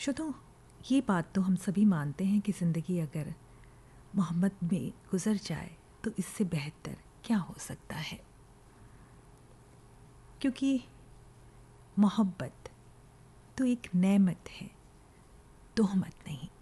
शुद्धों, ये बात तो हम सभी मानते हैं कि ज़िंदगी अगर मोहब्बत में गुजर जाए तो इससे बेहतर क्या हो सकता है, क्योंकि मोहब्बत तो एक नेमत है, तोहमत नहीं।